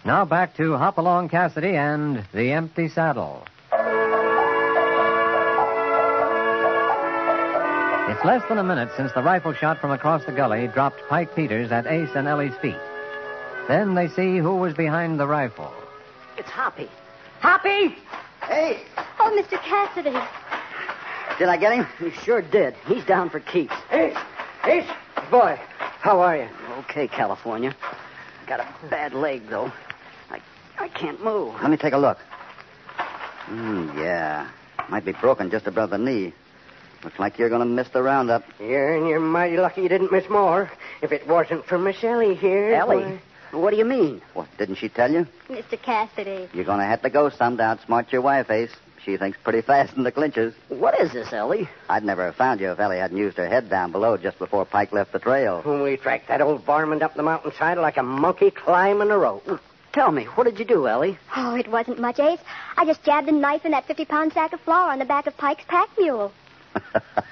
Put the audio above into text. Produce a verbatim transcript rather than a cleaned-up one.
Now back to Hopalong Cassidy and the Empty Saddle. It's less than a minute since the rifle shot from across the gully dropped Pike Peters at Ace and Ellie's feet. Then they see who was behind the rifle. It's Hoppy. Hoppy! Hey, Oh, Mister Cassidy. did I get him? You sure did. He's down for keeps. Ace! Ace! Boy, how are you? Okay, California. Got a bad leg, though. I I can't move. Let me take a look. Hmm, yeah. Might be broken just above the knee. Looks like you're going to miss the roundup. Yeah, and you're mighty lucky you didn't miss more. If it wasn't for Miss Ellie here... Ellie? boy- What do you mean? What, didn't she tell you? Mister Cassidy. You're going to have to go some to outsmart your wife, Ace. She thinks pretty fast in the clinches. What is this, Ellie? I'd never have found you if Ellie hadn't used her head down below just before Pike left the trail. We tracked that old varmint up the mountainside like a monkey climbing a rope. Tell me, what did you do, Ellie? Oh, it wasn't much, Ace. I just jabbed a knife in that fifty-pound sack of flour on the back of Pike's pack mule.